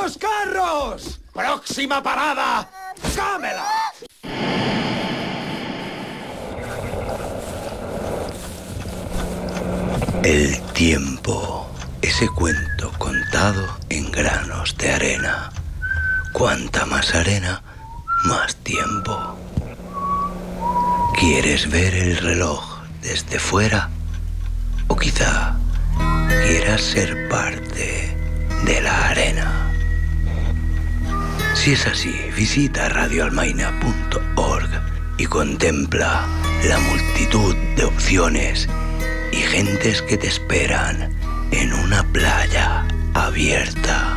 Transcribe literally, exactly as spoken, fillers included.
los carros! ¡Próxima parada! ¡Cámela! El tiempo, ese cuento contado en granos de arena. Cuanta más arena, más tiempo. ¿Quieres ver el reloj desde fuera? ¿O quizá quieras ser parte de la arena? Si es así, visita radio almaina punto org y contempla la multitud de opciones y gentes que te esperan en una playa abierta.